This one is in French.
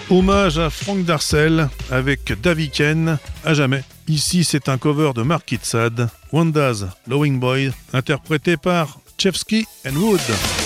Hommage à Frank Darcel avec Davy Ken, à jamais. Ici, c'est un cover de Mark Itzad, Wanda's Lowing Boy, interprété par Chevsky and Wood.